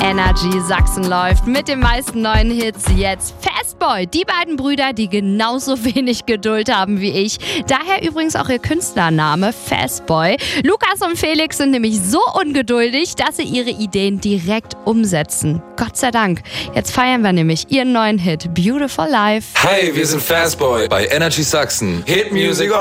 Energy Sachsen läuft mit den meisten neuen Hits jetzt Fastboy. Die beiden Brüder, die genauso wenig Geduld haben wie ich. Daher übrigens auch ihr Künstlername Fastboy. Lukas und Felix sind nämlich so ungeduldig, dass sie ihre Ideen direkt umsetzen. Gott sei Dank. Jetzt feiern wir nämlich ihren neuen Hit Beautiful Life. Hey, wir sind Fastboy bei Energy Sachsen. Hit Music